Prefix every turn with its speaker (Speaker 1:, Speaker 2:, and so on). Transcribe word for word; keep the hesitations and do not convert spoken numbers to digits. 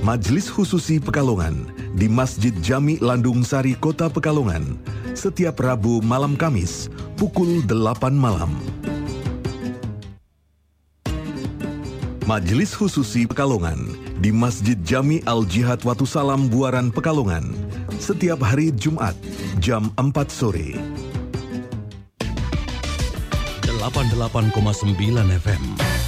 Speaker 1: Majelis Khususi Pekalongan di Masjid Jami Landung Sari Kota Pekalongan setiap Rabu malam Kamis pukul delapan malam. Majelis Khususi Pekalongan di Masjid Jami Al-Jihad Watu Salam Buaran Pekalongan setiap hari Jumat jam empat sore.
Speaker 2: delapan puluh delapan koma sembilan F M